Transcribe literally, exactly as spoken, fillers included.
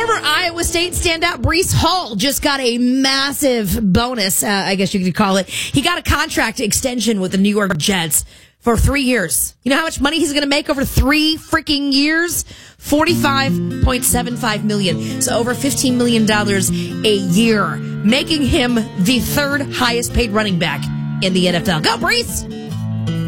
Former Iowa State standout Breece Hall just got a massive bonus, uh, I guess you could call it. He got a contract extension with the New York Jets for three years. You know how much money he's going to make over three freaking years? forty-five point seven five million dollars. So over fifteen million dollars a year, making him the third highest paid running back in the N F L. Go, Breece!